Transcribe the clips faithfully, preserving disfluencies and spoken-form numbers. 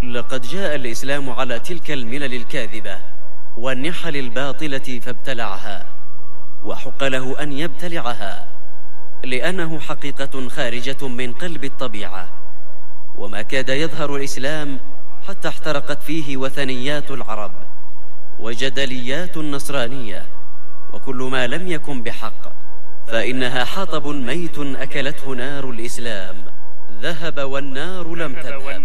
لقد جاء الإسلام على تلك الملل الكاذبة والنحل الباطلة فابتلعها، وحق له أن يبتلعها، لأنه حقيقة خارجة من قلب الطبيعة. وما كاد يظهر الإسلام حتى احترقت فيه وثنيات العرب وجدليات النصرانية، وكل ما لم يكن بحق فإنها حطب ميت أكلته نار الإسلام، ذهب والنار لم تذهب.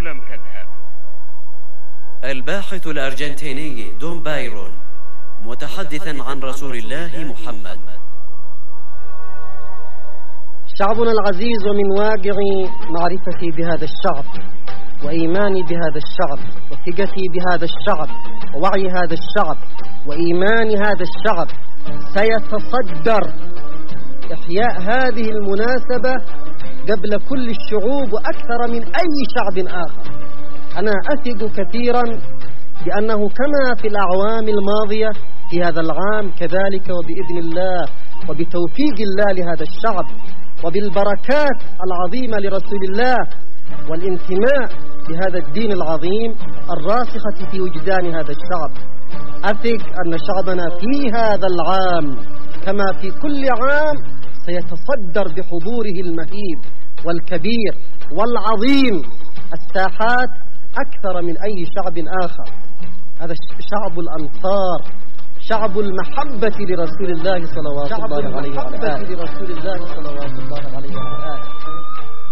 الباحث الأرجنتيني دون بايرون متحدثا عن رسول الله محمد: شعبنا العزيز، ومن واقع معرفتي بهذا الشعب وإيماني بهذا الشعب وثقتي بهذا الشعب ووعي هذا الشعب وإيمان هذا الشعب، سيتصدر إحياء هذه المناسبة قبل كل الشعوب وأكثر من أي شعب آخر. أنا أثق كثيرا بأنه كما في الأعوام الماضية في هذا العام كذلك، وبإذن الله وبتوفيق الله لهذا الشعب وبالبركات العظيمة لرسول الله والانتماء لهذا الدين العظيم الراسخة في وجدان هذا الشعب، أثق أن شعبنا في هذا العام كما في كل عام سيتصدر بحضوره المهيب والكبير والعظيم الساحات أكثر من أي شعب آخر. هذا شعب الأنصار، شعب المحبة لرسول الله صلوات الله عليه وعلى آله.